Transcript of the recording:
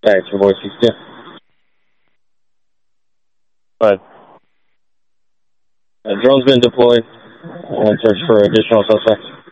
Thanks, your voice. Yeah. But drone's been deployed. Search for additional suspects.